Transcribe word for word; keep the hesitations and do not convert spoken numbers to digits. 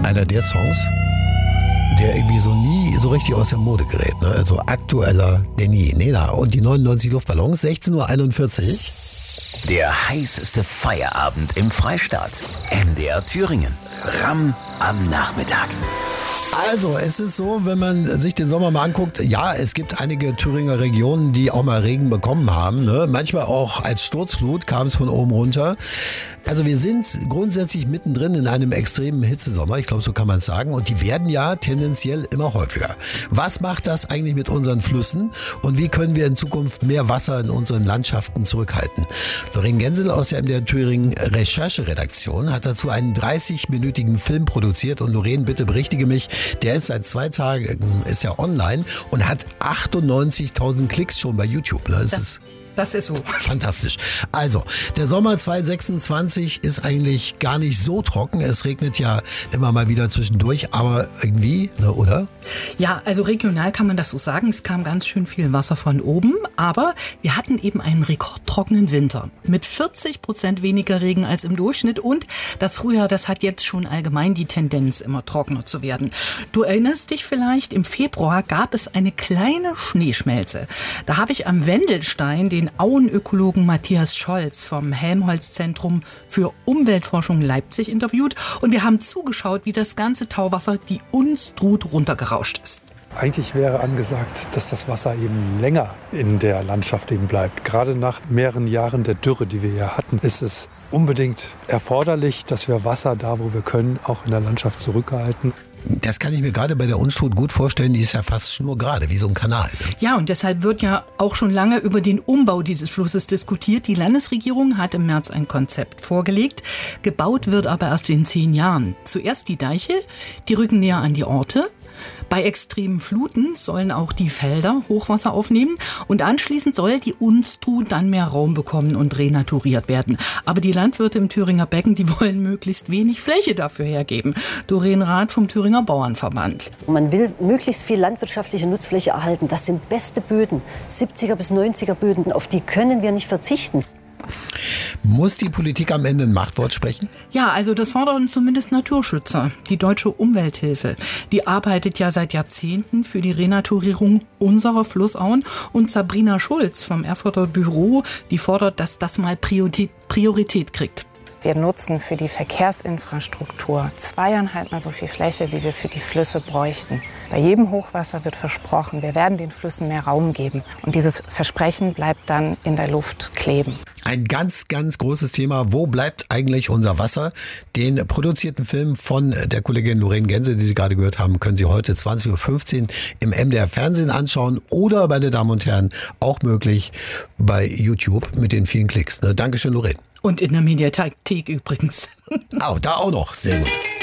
einer der Songs, der irgendwie so nie so richtig aus der Mode gerät. Ne? Also aktueller denn je. Nena und die neunundneunzig Luftballons, sechzehn Uhr einundvierzig. Der heißeste Feierabend im Freistaat. M D R Thüringen. Ramm am Nachmittag. Also, es ist so, wenn man sich den Sommer mal anguckt, ja, es gibt einige Thüringer Regionen, die auch mal Regen bekommen haben. Ne? Manchmal auch als Sturzflut kam es von oben runter. Also wir sind grundsätzlich mittendrin in einem extremen Hitzesommer, ich glaube, so kann man es sagen. Und die werden ja tendenziell immer häufiger. Was macht das eigentlich mit unseren Flüssen? Und wie können wir in Zukunft mehr Wasser in unseren Landschaften zurückhalten? Lorraine Gensel aus der M D R Thüringen Rechercheredaktion hat dazu einen dreißig-minütigen Film produziert. Und Lorraine, bitte berichtige mich, der ist seit zwei Tagen ist ja online und hat achtundneunzigtausend Klicks schon bei YouTube. Ne? Das, das ist Das ist so. Fantastisch. Also, der Sommer zweitausendsechsundzwanzig ist eigentlich gar nicht so trocken. Es regnet ja immer mal wieder zwischendurch, aber irgendwie, ne, oder? Ja, also regional kann man das so sagen. Es kam ganz schön viel Wasser von oben, aber wir hatten eben einen rekordtrockenen Winter mit vierzig Prozent weniger Regen als im Durchschnitt und das Frühjahr, das hat jetzt schon allgemein die Tendenz, immer trockener zu werden. Du erinnerst dich vielleicht, im Februar gab es eine kleine Schneeschmelze. Da habe ich am Wendelstein den Auenökologen Matthias Scholz vom Helmholtz-Zentrum für Umweltforschung Leipzig interviewt und wir haben zugeschaut, wie das ganze Tauwasser die Unstrut runtergerauscht ist. Eigentlich wäre angesagt, dass das Wasser eben länger in der Landschaft eben bleibt. Gerade nach mehreren Jahren der Dürre, die wir hier hatten, ist es unbedingt erforderlich, dass wir Wasser da, wo wir können, auch in der Landschaft zurückhalten. Das kann ich mir gerade bei der Unstrut gut vorstellen, die ist ja fast schnurgerade, wie so ein Kanal. Ja, und deshalb wird ja auch schon lange über den Umbau dieses Flusses diskutiert. Die Landesregierung hat im März ein Konzept vorgelegt. Gebaut wird aber erst in zehn Jahren. Zuerst die Deiche, die rücken näher an die Orte. Bei extremen Fluten sollen auch die Felder Hochwasser aufnehmen und anschließend soll die Unstrut dann mehr Raum bekommen und renaturiert werden. Aber die Landwirte im Thüringer Becken, die wollen möglichst wenig Fläche dafür hergeben. Doreen Rath vom Thüringer Bauernverband. Man will möglichst viel landwirtschaftliche Nutzfläche erhalten. Das sind beste Böden, siebziger bis neunziger Böden, auf die können wir nicht verzichten. Muss die Politik am Ende ein Machtwort sprechen? Ja, also das fordern zumindest Naturschützer. Die Deutsche Umwelthilfe, die arbeitet ja seit Jahrzehnten für die Renaturierung unserer Flussauen. Und Sabrina Schulz vom Erfurter Büro, die fordert, dass das mal Priorität, Priorität kriegt. Wir nutzen für die Verkehrsinfrastruktur zweieinhalb Mal so viel Fläche, wie wir für die Flüsse bräuchten. Bei jedem Hochwasser wird versprochen, wir werden den Flüssen mehr Raum geben. Und dieses Versprechen bleibt dann in der Luft kleben. Ein ganz, ganz großes Thema. Wo bleibt eigentlich unser Wasser? Den produzierten Film von der Kollegin Lorraine Gensel, die Sie gerade gehört haben, können Sie heute zwanzig Uhr fünfzehn im M D R Fernsehen anschauen oder, meine Damen und Herren, auch möglich bei YouTube mit den vielen Klicks. Ne? Dankeschön, Lorraine. Und in der Mediathek übrigens. Oh, da auch noch. Sehr gut.